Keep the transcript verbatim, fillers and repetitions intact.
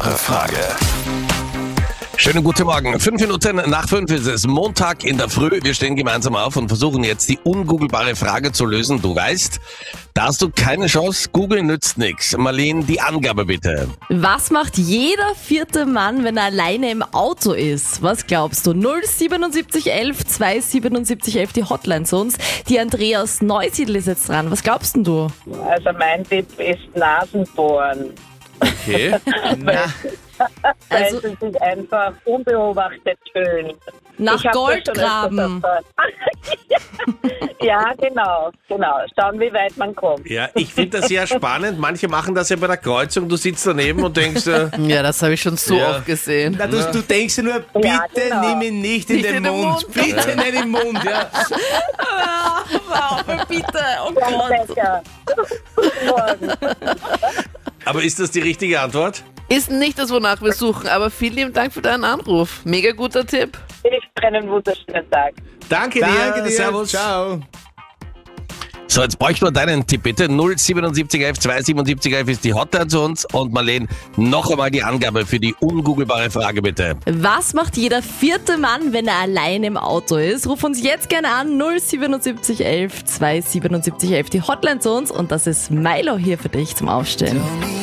Ungoogelbare Frage. Schönen guten Morgen. Fünf Minuten nach fünf ist es. Montag in der Früh. Wir stehen gemeinsam auf und versuchen jetzt die ungoogelbare Frage zu lösen. Du weißt, da hast du keine Chance. Google nützt nichts. Marlene, die Angabe bitte. Was macht jeder vierte Mann, wenn er alleine im Auto ist? Was glaubst du? null siebenundsiebzig elf zweihundertsiebenundsiebzig elf die Hotline zu uns. Die Andrea aus Neusiedl ist jetzt dran. Was glaubst denn du? Also mein Tipp ist Nasenbohren. Okay. Na. Weil Also- sie sich einfach unbeobachtet fühlen. Nach Ich hab das schon Gold öfters graben. erfahren. Ja, genau, genau. Schauen, wie weit man kommt. Ja, ich finde das sehr spannend. Manche machen das ja bei der Kreuzung. Du sitzt daneben und denkst, äh, Ja, das habe ich schon so Ja. oft gesehen. Na, du, du denkst ja nur, bitte Ja, genau. nimm ihn nicht in Nicht den in den Mund. Mund. Bitte nicht im Mund, ja. Aber bitte, oh Ganz lecker. Guten Morgen. aber ist das die richtige Antwort? Ist nicht das, wonach wir suchen, aber vielen lieben Dank für deinen Anruf. Mega guter Tipp. Ich wünsche einen wunderschönen Tag. Danke, Danke dir. dir. Servus. Ciao. So, jetzt bräuchte man deinen Tipp bitte. null siebenundsiebzig elf zweihundertsiebenundsiebzig elf ist die Hotline zu uns. Und Marlene, noch einmal die Angabe für die ungoogelbare Frage bitte. Was macht jeder vierte Mann, wenn er allein im Auto ist? Ruf uns jetzt gerne an. null siebenundsiebzig elf zweihundertsiebenundsiebzig elf die Hotline zu uns. Und das ist Milo hier für dich zum Aufstehen.